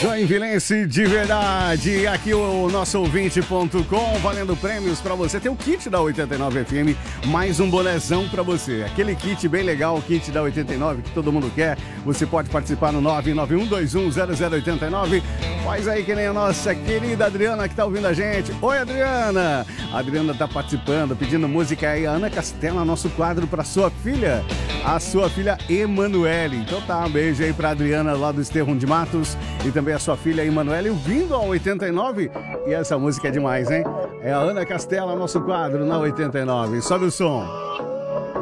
Joinvilense de verdade, aqui o nosso ouvinte.com, valendo prêmios pra você. Tem o kit da 89 FM, mais um bonezão pra você. Aquele kit bem legal, o kit da 89 que todo mundo quer. Você pode participar no 991210089. Faz aí que nem a nossa querida Adriana que tá ouvindo a gente. Oi, Adriana! A Adriana tá participando, pedindo música aí. A Ana Castela, nosso quadro pra sua filha, a sua filha Emanuele. Então tá, um beijo aí pra Adriana lá do Esterrum de Matos e também a sua filha Emanuele, vindo ao 89. E essa música é demais, hein? É a Ana Castela, nosso quadro na 89. Sobe o som.